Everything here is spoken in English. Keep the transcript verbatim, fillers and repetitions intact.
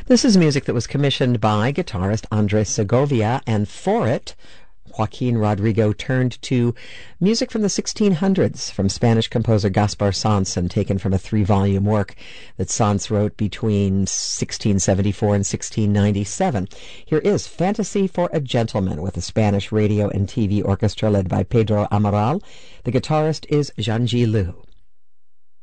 This is music that was commissioned by guitarist Andres Segovia, and for it, Joaquin Rodrigo turned to music from the sixteen hundreds from Spanish composer Gaspar Sanz, and taken from a three-volume work that Sanz wrote between sixteen seventy-four and sixteen ninety-seven. Here is Fantasy for a Gentleman with a Spanish radio and T V orchestra led by Pedro Amaral. The guitarist is Jean G. Liu.